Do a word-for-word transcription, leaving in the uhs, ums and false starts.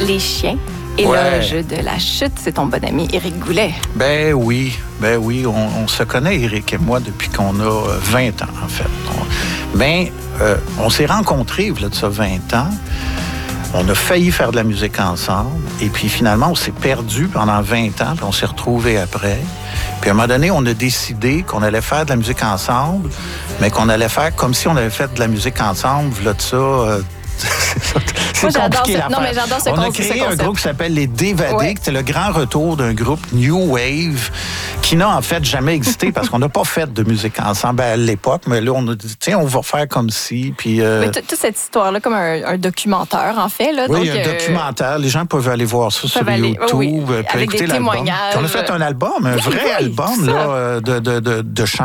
les chiens. Et Ouais. là, le jeu de la chute, c'est ton bon ami Éric Goulet. Ben oui, ben oui, on, on se connaît, Éric et moi, depuis qu'on a euh, vingt ans, en fait. On, ben, euh, on s'est rencontrés, il y a de ça vingt ans. On a failli faire de la musique ensemble. Et puis, finalement, on s'est perdu pendant vingt ans, puis on s'est retrouvés après. Puis, à un moment donné, on a décidé qu'on allait faire de la musique ensemble, mais qu'on allait faire comme si on avait fait de la musique ensemble, là de ça... Euh, c'est Moi, j'adore compliqué ce- l'affaire. non, mais j'adore ce On a con- créé ce un concept. groupe qui s'appelle Les Dévadés, Ouais. qui était le grand retour d'un groupe New Wave qui n'a en fait jamais existé parce qu'on n'a pas fait de musique ensemble à l'époque, mais là, on a dit, tiens, on va faire comme si, puis... euh, Mais t- toute cette histoire-là, comme un, un documentaire, en fait. Là, oui, donc, il y a un euh, documentaire. Les gens peuvent aller voir ça sur peuvent aller- YouTube. oui, oui. euh, puis Avec écouter des l'album. témoignages. Puis on a fait un album, un Oui, vrai oui, album c'est ça. là, euh, de, de, de, de chants